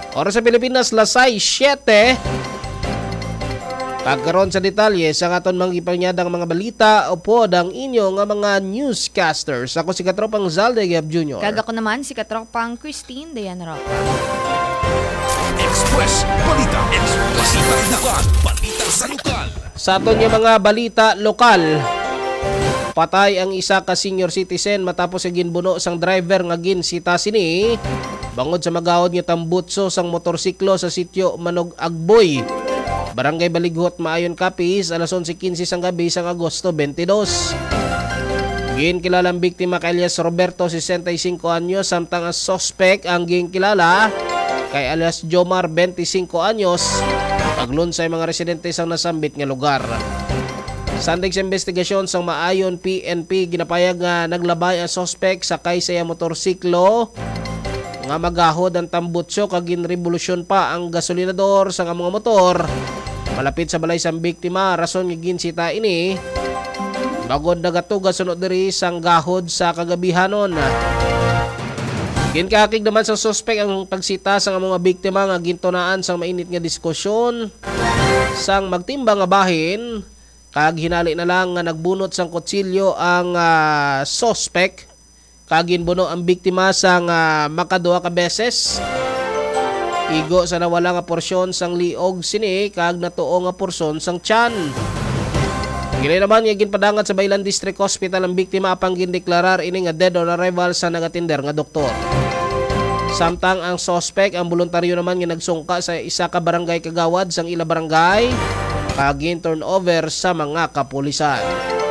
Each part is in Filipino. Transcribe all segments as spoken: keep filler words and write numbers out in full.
Oras sa Pilipinas, lasay siyete. Pagkaroon sa detalye sa aton mga ipanyadang mga balita o po ang inyo nga mga newscasters. Ako si Katropang Zalde Gab Junior Kag ako naman si Katropang Christine Dayan Roca. Express Balita Express Balita Balita sa lokal. Sa aton yung mga balita lokal, patay ang isa ka senior citizen matapos ang ginbuno sang driver nga ginsita sini bangod sa magahod nga tambutso sang motorsiklo sa sitio Manog Agboy, Barangay Balighot, Maayon, Capiz, alas onse quince sang gabi sang Agosto twenty-dos. Ginkilalang biktima kay alias Roberto, sesenta y cinco anyos, samtang ang suspect ang ginkilala kay alias Jomar, twenty-cinco anyos, paglunsay mga residente sang nasambit nga lugar. Sandig sa investigasyon sang Maayon P N P, ginapayag nga naglabay ang suspect sakay sa motorsiklo nga magahod ang tambutso kag ginrevolusyon pa ang gasolinador sa mga motor malapit sa balay sang biktima. Rason nga ginsita ini bagod nagatuga sunod diri sang gahod sa kagabihanon. Ginkakig naman sa suspect ang pagsita sa mga biktima nga gintunaan sang mainit nga diskusyon sang magtimbang nga bahin kag hinali na lang nga nagbunot sang kutsilyo ang uh, suspect kag ginbuno ang biktima sang uh, makaduha ka beses. Igo sa nawala nga porsyon sang liog sini kag natuo nga porsyon sang tiyan. Gili naman nga ginpadangat sa Baylan District Hospital ang biktima apang gindeklarar ini nga dead on arrival sa nagatinder nga doktor. Samtang ang suspect ang voluntaryo naman nga nagsungka sa isa ka barangay kagawad sang ila barangay kag gin-turn over sa mga kapulisan.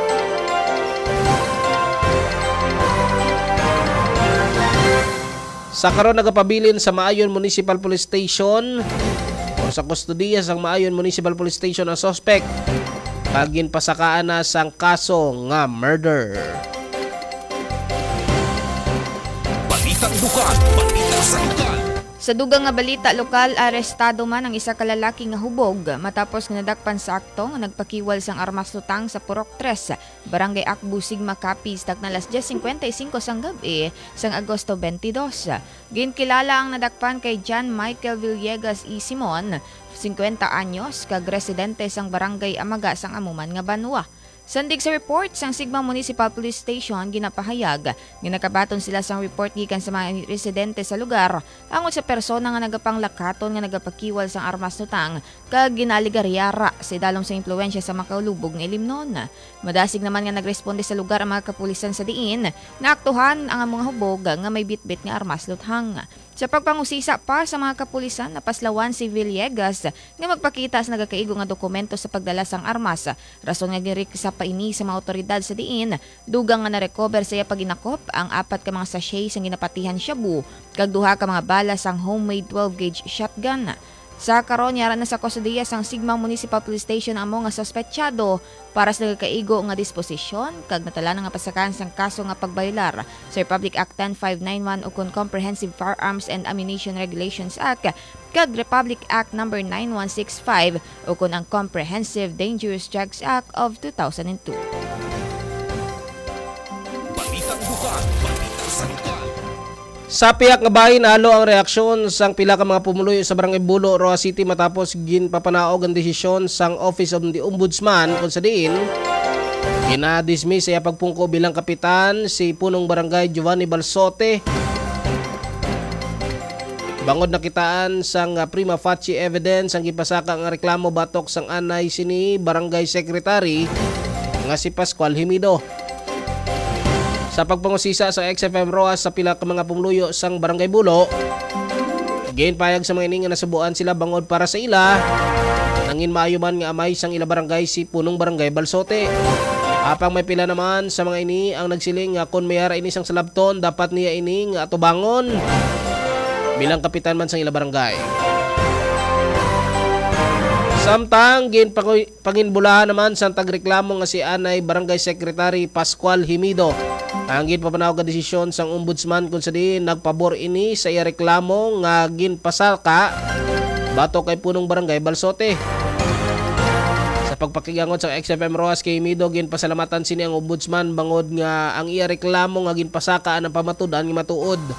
Sa karon nagapabilin sa Maayon Municipal Police Station o sa kustodiya sang Maayon Municipal Police Station ang suspect kag ginpasakaan na sang kaso nga murder. Balitang lokal, balita sa lokal. Sa dugang nga balita lokal, arestado man ang isa ka lalaki nga hubog matapos nga nadakpan sa akto nga nagpakiwal sang armas lutang sa Purok tres, Barangay Akbu, Sigma, Capiz, tagna alas diyes singkwenta y singko sang gabi sang Agosto twenty-dos. Ginkilala ang nadakpan kay John Michael Villegas E. Simon, singkwenta anyos, kag residente sang Barangay Amaga sang Amuman nga Banwa. Sandig sa report sang Sigma Municipal Police Station, ginapahayag ginakabaton sila sang report gikan sa mga residente sa lugar angon sa persona nga nagapanglakaton nga nagapakiwal sang armas lutang kag ginaligaryara si dalom sa impluwensya sa makaulubog nga ilimnon. Madasig naman nga nagresponde sa lugar ang mga kapulisan sa diin na aktuhan ang mga hubog nga may bitbit nga armas luthang. Sa pagpangusisa pa sa mga kapulisan, napaslawan si Villegas nga magpakita sa nagakaigo nga dokumento sa pagdala sang armas. Rason nga giriksa pa ini sa mga otoridad sa diin, dugang nga na-recover sa iya paginakop ang apat ka mga sachet sang ginapatihan shabu kag duha ka mga bala sang homemade twelve gauge shotgun. Sa karon yara na sa kustodiya sang Sigma Municipal Police Station ang mga suspetsyado para sa nagakaigo nga disposisyon kag natala nga pasakan sang kaso nga pagbaylar sa Republic Act ten five ninety-one ukon Comprehensive Firearms and Ammunition Regulations Act kag Republic Act number nine one six five ukon ang Comprehensive Dangerous Drugs Act of two thousand two. Balitang lokal, balita sa lokal. Sa piyak nga bahin halo ang reaksyon sang pila ka mga pumuluyo sa Barangay Bulo, Roa City matapos ginpapanaog ang desisyon sang Office of the Ombudsman kung sa diin ginadismiss sa pagpungko bilang kapitan si punong barangay Giovanni Balsote. Bangod nakitaan sang prima facie evidence ang gipasaka nga reklamo batok sang anay sini Barangay Secretary nga si Pascual Himido. Sa pagpangusisa sa X F M Roas sa pila ka mga pumuluyo sang Barangay Bulo, ginpayag sa mga ini nga nasubuan sila bangod para sa ila nangin maayo man nga amay sang ila barangay si punong Barangay Balsote. Apang may pila naman sa mga ini ang nagsiling nga kung mayara ini sang salabton dapat niya ini nga atubangon bilang kapitan man sang ila barangay. Samtang ginpaginbulahan naman sa tagreklamo nga si anay Barangay Secretary Pascual Himido. Ang ginpapanawag nga desisyon sang ombudsman kung sa di nagpabor ini sa iya reklamo nga ginpasaka bato kay punong Barangay Balsote. Sa pagpakigangon sa X F M Roas kay Himido, ginpasalamatan sini ang ombudsman bangod nga ang iya reklamo nga ginpasaka ang pamatudan nga matuod